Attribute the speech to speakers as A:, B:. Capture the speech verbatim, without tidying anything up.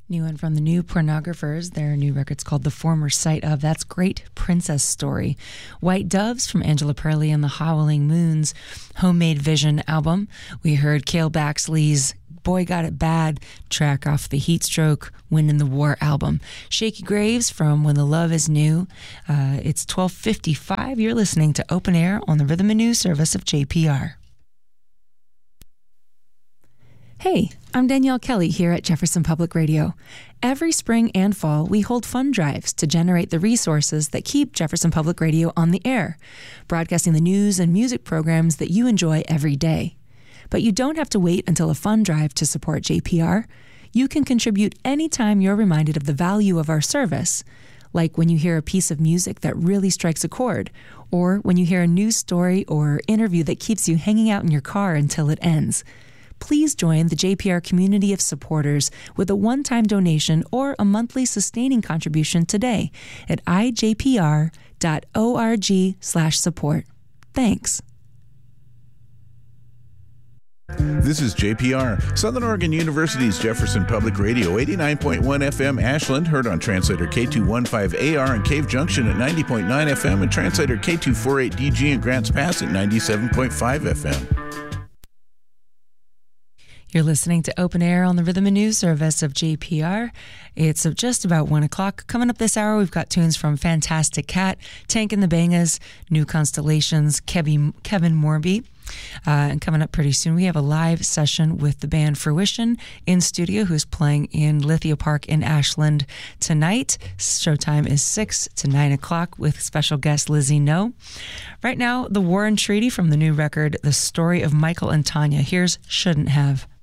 A: New one from the New Pornographers. Their new record's called The Former Sight Of. That's Great Princess Story. White Doves from Angela Perley and the Howling Moons Homemade Vision album. We heard Cale Baxley's Boy Got It Bad track off the Heatstroke Wind in the War album. Shaky Graves from When the Love Is New. Uh, it's twelve fifty-five. You're listening to Open Air on the Rhythm and News service of J P R. Hey, I'm Danielle Kelly here at Jefferson Public Radio. Every spring and fall, we hold fund drives to generate the resources that keep Jefferson Public Radio on the air, broadcasting the news and music programs that you enjoy every day. But you don't have to wait until a fund drive to support J P R. You can contribute anytime you're reminded of the value of our service, like when you hear a piece of music that really strikes a chord, or when you hear a news story or interview that keeps you hanging out in your car until it ends. Please join the J P R community of supporters with a one-time donation or a monthly sustaining contribution today at ijpr.org slash support. Thanks.
B: This is J P R, Southern Oregon University's Jefferson Public Radio, eighty-nine point one F M Ashland, heard on translator K two fifteen A R in Cave Junction at ninety point nine F M and translator K two forty-eight D G in Grants Pass at ninety-seven point five F M.
A: You're listening to Open Air on the Rhythm and News service of J P R. It's just about one o'clock. Coming up this hour, we've got tunes from Fantastic Cat, Tank and the Bangas, New Constellations, Kevin, Kevin Morby. Uh, and coming up pretty soon, we have a live session with the band Fruition in studio, who's playing in Lithia Park in Ashland tonight. Showtime is six to nine o'clock with special guest Lizzie No. Right now, the War and Treaty from the new record, The Story of Michael and Tanya. Here's Shouldn't Have.